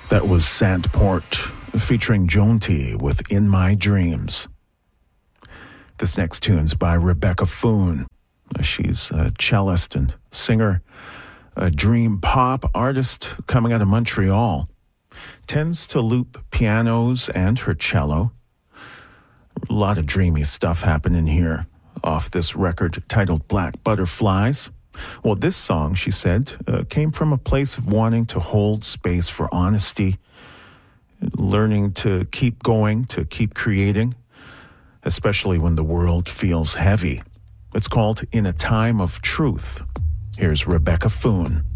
That was Sandport, featuring Joan T with In My Dreams. This next tune's by Rebecca Foon. She's a cellist and singer, a dream pop artist coming out of Montreal. Tends to loop pianos and her cello. A lot of dreamy stuff happening here off this record titled Black Butterflies. Well, this song, she said, came from a place of wanting to hold space for honesty, learning to keep going, to keep creating, especially when the world feels heavy. It's called In a Time of Truth. Here's Rebecca Foon.